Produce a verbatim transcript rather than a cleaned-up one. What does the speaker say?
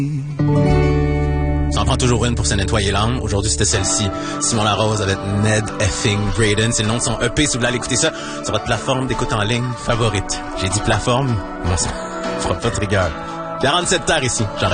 Ça en prend toujours une pour se nettoyer l'âme. Aujourd'hui, c'était celle-ci. Simon Larose avec Ned Effing Braden. C'est le nom de son E P. Si vous voulez aller écouter ça sur votre plateforme d'écoute en ligne favorite. J'ai dit plateforme. Bon, ça fera pas de rigueur. quarante-sept terres ici. J'en